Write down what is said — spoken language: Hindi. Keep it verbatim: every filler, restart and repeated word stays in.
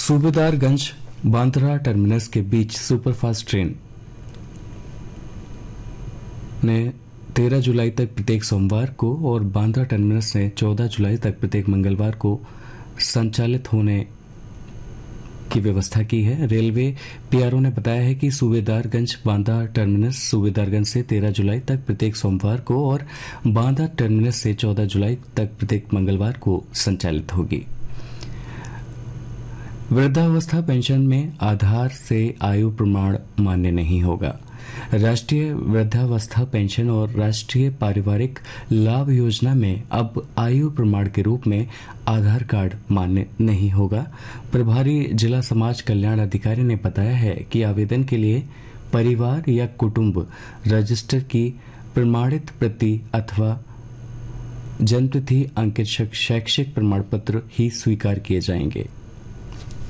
सूबेदारगंज बांद्रा टर्मिनस के बीच सुपरफास्ट ट्रेन ने तेरह जुलाई तक प्रत्येक सोमवार को और बांद्रा टर्मिनस ने चौदह जुलाई तक प्रत्येक मंगलवार को संचालित होने की व्यवस्था की है। रेलवे पीआरओ ने बताया है कि सूबेदारगंज बांद्रा टर्मिनस सूबेदारगंज से तेरह जुलाई तक प्रत्येक सोमवार को और बांद्रा टर्मिनस से चौदह जुलाई तक प्रत्येक मंगलवार को संचालित होगी। वृद्धावस्था पेंशन में आधार से आयु प्रमाण मान्य नहीं होगा। राष्ट्रीय वृद्धावस्था पेंशन और राष्ट्रीय पारिवारिक लाभ योजना में अब आयु प्रमाण के रूप में आधार कार्ड मान्य नहीं होगा। प्रभारी जिला समाज कल्याण अधिकारी ने बताया है कि आवेदन के लिए परिवार या कुटुंब रजिस्टर की प्रमाणित प्रति अथवा जन्मतिथि अंकित शैक्षिक प्रमाण पत्र ही स्वीकार किए जाएंगे।